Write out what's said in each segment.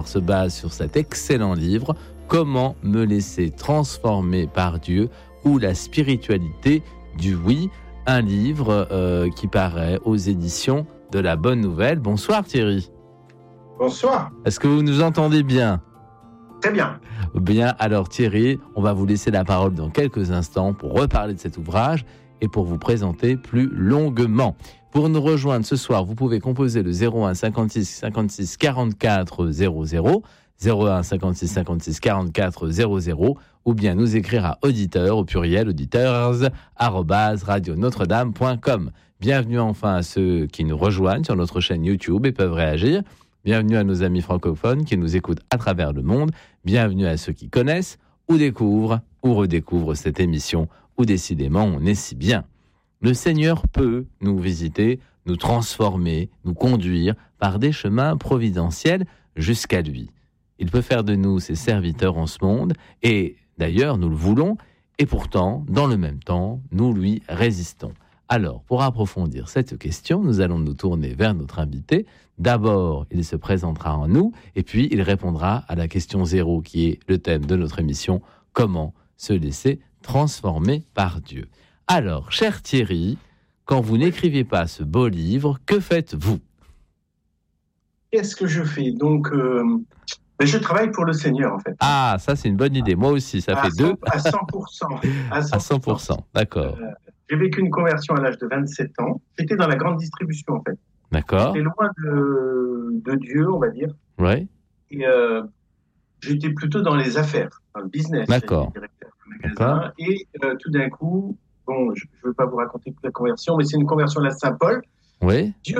l'histoire se base sur cet excellent livre, Comment me laisser transformer par Dieu ou la spiritualité du oui, un livre qui paraît aux éditions de La Bonne Nouvelle. Bonsoir Thierry. Bonsoir. Est-ce que vous nous entendez bien ? Très bien. Bien, alors Thierry, on va vous laisser la parole dans quelques instants pour reparler de cet ouvrage et pour vous présenter plus longuement. Pour nous rejoindre ce soir, vous pouvez composer le 01 56 56 44 00, 01 56 56 44 00, ou bien nous écrire à auditeur, au pluriel, auditeurs, @radionotre-dame.com. Bienvenue enfin à ceux qui nous rejoignent sur notre chaîne YouTube et peuvent réagir. Bienvenue à nos amis francophones qui nous écoutent à travers le monde. Bienvenue à ceux qui connaissent ou découvrent ou redécouvrent cette émission où décidément on est si bien. Le Seigneur peut nous visiter, nous transformer, nous conduire par des chemins providentiels jusqu'à lui. Il peut faire de nous ses serviteurs en ce monde et d'ailleurs nous le voulons et pourtant, dans le même temps, nous lui résistons. Alors, pour approfondir cette question, nous allons nous tourner vers notre invité. D'abord, il se présentera en nous et puis il répondra à la question 0 qui est le thème de notre émission, comment se laisser transformer par Dieu. Alors, cher Thierry, quand vous n'écrivez pas ce beau livre, que faites-vous ? Qu'est-ce que je fais ? Donc, je travaille pour le Seigneur, en fait. Ah, ça c'est une bonne idée. Moi aussi, ça fait 2. À 100%. À 100%, d'accord. J'ai vécu une conversion à l'âge de 27 ans. J'étais dans la grande distribution, en fait. D'accord. J'étais loin de Dieu, on va dire. Oui. Et j'étais plutôt dans les affaires, dans le business. D'accord. J'étais directeur de magasin. Et tout d'un coup, bon, je ne veux pas vous raconter toute la conversion, mais c'est une conversion à la Saint-Paul. Oui. Dieu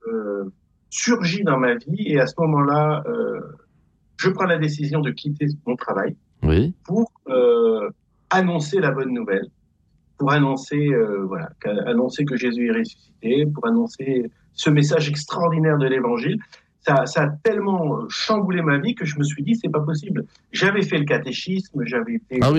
surgit dans ma vie et à ce moment-là, je prends la décision de quitter mon travail pour annoncer la bonne nouvelle, pour annoncer, annoncer que Jésus est ressuscité, pour annoncer ce message extraordinaire de l'Évangile. Ça a tellement chamboulé ma vie que je me suis dit, c'est pas possible. J'avais fait le catéchisme, j'avais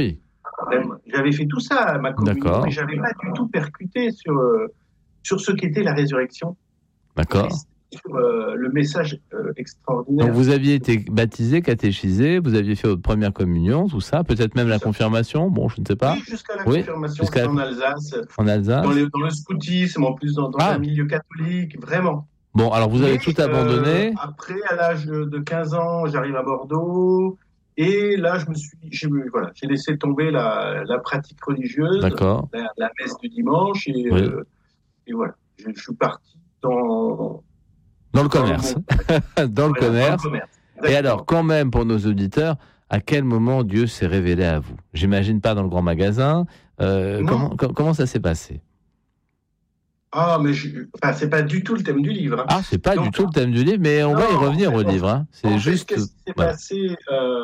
fait tout ça à ma communion, mais j'avais pas du tout percuté sur ce qu'était la résurrection. D'accord. Sur le message extraordinaire. Donc vous aviez été baptisé, catéchisé, vous aviez fait votre première communion, tout ça, peut-être même la confirmation, bon, je ne sais pas. Oui, jusqu'à la confirmation, en Alsace. En Alsace. Dans le scoutisme, en plus dans un milieu catholique, vraiment. Bon, alors vous avez tout abandonné. Après, à l'âge de 15 ans, j'arrive à Bordeaux. Et là, j'ai laissé tomber la pratique religieuse, la messe du dimanche. Et voilà, je suis parti dans le commerce. Dans le commerce. Et alors, quand même, pour nos auditeurs, à quel moment Dieu s'est révélé à vous ? J'imagine pas dans le grand magasin. Comment ça s'est passé ? Ah, mais c'est pas du tout le thème du livre. Hein. Ah, c'est pas du tout le thème du livre, mais on va y revenir au livre. Hein. C'est juste. Qu'est-ce qui s'est passé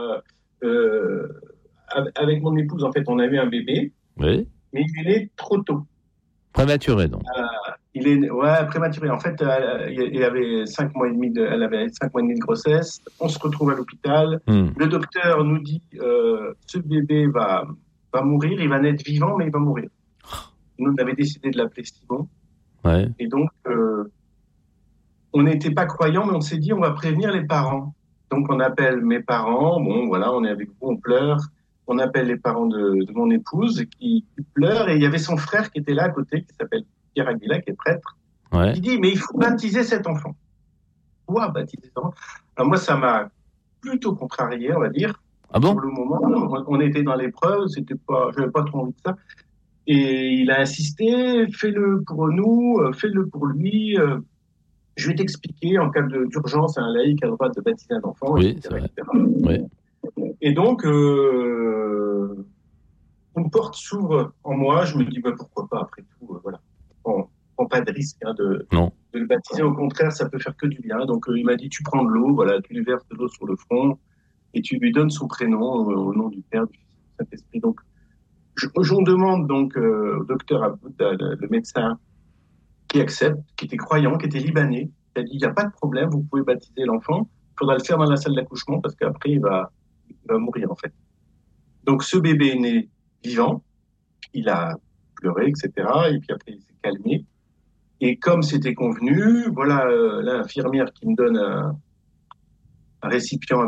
avec mon épouse, en fait, on a eu un bébé. Oui. Mais il est né trop tôt. Prématuré, donc. Prématuré. En fait, il avait 5 mois et demi elle avait 5 mois et demi de grossesse. On se retrouve à l'hôpital. Le docteur nous dit ce bébé va mourir. Il va naître vivant, mais il va mourir. Nous, on avait décidé de l'appeler Simon. Ouais. Et donc, on n'était pas croyants, mais on s'est dit on va prévenir les parents. Donc, on appelle mes parents. Bon, voilà, on est avec vous, on pleure. On appelle les parents de mon épouse qui pleurent. Et il y avait son frère qui était là à côté, qui s'appelle Pierre Aguila, qui est prêtre. Ouais. Il dit, mais il faut baptiser cet enfant. Pourquoi baptiser cet enfant ? Alors moi, ça m'a plutôt contrarié, on va dire. Ah bon ? Pour le moment, on était dans l'épreuve, j'avais pas trop envie de ça. Et il a insisté, fais-le pour nous, fais-le pour lui. Je vais t'expliquer, en cas d'urgence, un laïc a le droit de baptiser un enfant. Oui, c'est vrai. Oui. Et donc, une porte s'ouvre en moi. Je me dis, pourquoi pas, après tout, voilà. On prend pas de risque de le baptiser. Au contraire, ça peut faire que du bien. Donc, il m'a dit, tu prends de l'eau, voilà, tu lui verses de l'eau sur le front et tu lui donnes son prénom au nom du Père, du Fils, du Saint-Esprit. Donc, j'en demande donc au docteur Aboud, le médecin, qui accepte, qui était croyant, qui était libanais. Il a dit, il n'y a pas de problème, vous pouvez baptiser l'enfant. Il faudra le faire dans la salle d'accouchement parce qu'après, il va mourir, en fait. Donc, ce bébé est né vivant. Il a pleuré, etc. Et puis après, il s'est calmé. Et comme c'était convenu, voilà l'infirmière qui me donne un récipient